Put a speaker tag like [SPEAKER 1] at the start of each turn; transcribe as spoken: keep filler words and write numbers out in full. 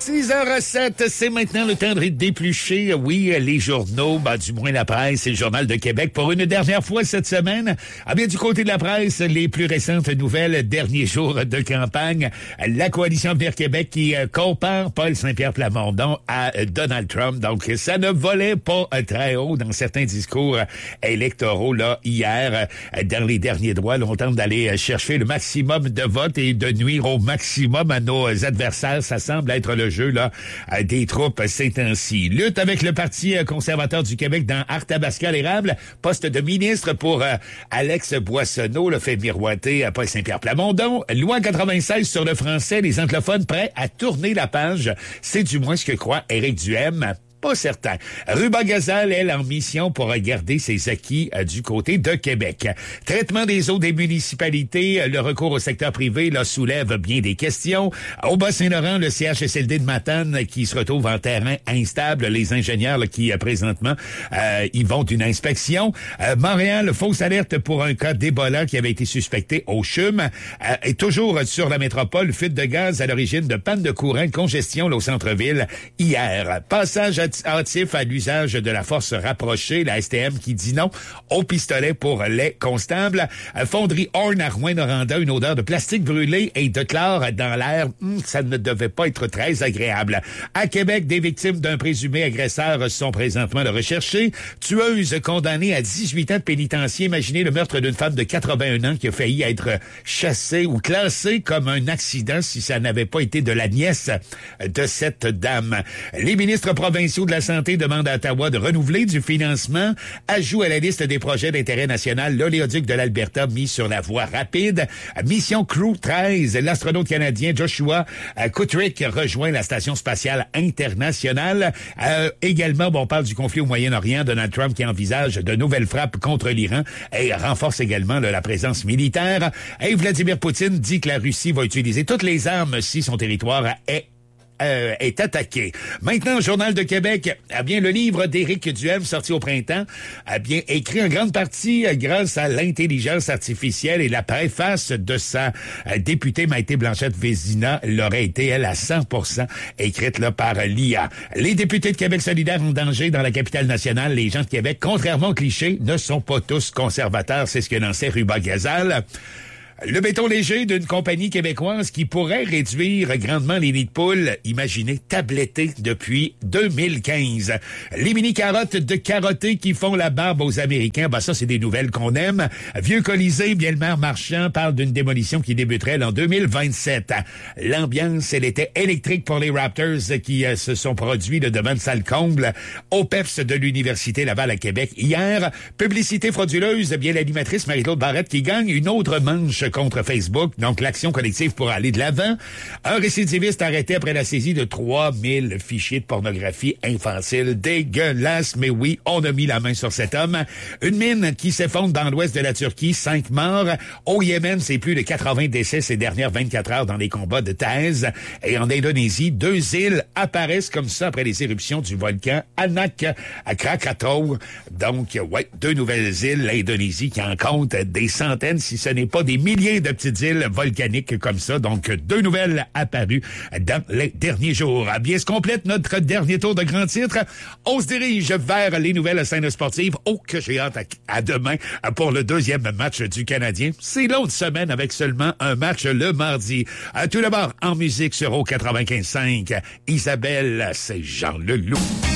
[SPEAKER 1] six heures zéro sept, c'est maintenant le temps de déplucher, oui, les journaux, ben, du moins la presse et le Journal de Québec pour une dernière fois cette semaine. Ah bien, du côté de la presse, les plus récentes nouvelles, derniers jours de campagne, la coalition Avenir Québec qui euh, compare Paul Saint-Pierre Plamondon à euh, Donald Trump. Donc, ça ne volait pas euh, très haut dans certains discours euh, électoraux, là, hier, euh, dans les derniers droits. Là, on tente d'aller euh, chercher le maximum de votes et de nuire au maximum à nos euh, adversaires. Ça semble être le jeu, là, euh, des troupes ces temps-ci. Lutte avec le Parti conservateur du Québec dans Arthabasca-l'Érable. Poste de ministre pour euh, Alex Boissonneau, le fait miroiter à Paul Saint-Pierre Plamondon. Loi quatre-vingt-seize sur le français, les anglophones prêts à tourner la page. C'est du moins ce que croit Éric Duhem. Pas certain. Ruba Gazal, elle, en mission pour garder ses acquis euh, du côté de Québec. Traitement des eaux des municipalités, le recours au secteur privé là, soulève bien des questions. Au Bas-Saint-Laurent, le C H S L D de Matane qui se retrouve en terrain instable. Les ingénieurs là, qui, euh, présentement, euh, y vont une inspection. Euh, Montréal, fausse alerte pour un cas d'Ebola qui avait été suspecté au C H U M. Euh, et toujours sur la métropole, fuite de gaz à l'origine de panne de courant, congestion là, au centre-ville hier. Passage à hâtif à l'usage de la force rapprochée, la S T M qui dit non au pistolet pour les constables. Fonderie Horn à Rouyn-Noranda, une odeur de plastique brûlé et de chlore dans l'air. Hum, ça ne devait pas être très agréable. À Québec, des victimes d'un présumé agresseur sont présentement recherchées. Tueuse condamnée à dix-huit ans de pénitencier. Imaginez le meurtre d'une femme de quatre-vingt-un ans qui a failli être chassée ou classée comme un accident si ça n'avait pas été de la nièce de cette dame. Les ministres provinciaux de la Santé demandent à Ottawa de renouveler du financement. Ajout à la liste des projets d'intérêt national, l'oléoduc de l'Alberta mis sur la voie rapide. Mission Crew treize, l'astronaute canadien Joshua Kutrick rejoint la Station spatiale internationale. Euh, également, bon, on parle du conflit au Moyen-Orient. Donald Trump qui envisage de nouvelles frappes contre l'Iran et renforce également là, la présence militaire. Et Vladimir Poutine dit que la Russie va utiliser toutes les armes si son territoire est Euh, est attaqué. Maintenant, Journal de Québec, eh bien, le livre d'Éric Duhem, sorti au printemps, a bien écrit en grande partie grâce à l'intelligence artificielle et la préface de sa euh, députée Maïté Blanchette-Vézina l'aurait été, elle, à cent pour cent écrite là par l'I A. Les députés de Québec solidaire en danger dans la capitale nationale. Les gens de Québec, contrairement au cliché, ne sont pas tous conservateurs. C'est ce que lançait Ruba Gazal. Le béton léger d'une compagnie québécoise qui pourrait réduire grandement les nids de poules, imaginez, tablettés depuis deux mille quinze. Les mini-carottes de carotté qui font la barbe aux Américains, ben ça, c'est des nouvelles qu'on aime. Vieux Colisée, bien le maire Marchand parle d'une démolition qui débuterait en deux mille vingt-sept. L'ambiance, elle était électrique pour les Raptors qui euh, se sont produits là, devant le salle comble au P E P S de l'Université Laval à Québec hier. Publicité frauduleuse, bien l'animatrice Marie-Claude Barrette qui gagne une autre manche contre Facebook, donc l'action collective pour aller de l'avant. Un récidiviste arrêté après la saisie de trois mille fichiers de pornographie infantile. Dégueulasse, mais oui, on a mis la main sur cet homme. Une mine qui s'effondre dans l'ouest de la Turquie, cinq morts. Au Yémen, c'est plus de quatre-vingts décès ces dernières vingt-quatre heures dans les combats de Taïz. Et en Indonésie, deux îles apparaissent comme ça après les éruptions du volcan Anak à Krakatau. Donc, ouais, deux nouvelles îles, l'Indonésie qui en compte des centaines, si ce n'est pas des milliers de petites îles volcaniques comme ça. Donc, deux nouvelles apparues dans les derniers jours. Bien, se complète notre dernier tour de grands titres. On se dirige vers les nouvelles scènes sportives. Oh, que j'ai hâte à, à demain pour le deuxième match du Canadien. C'est l'autre semaine avec seulement un match le mardi. Tout d'abord, en musique sur O quatre-vingt-quinze cinq, Isabelle, c'est Jean Leloup.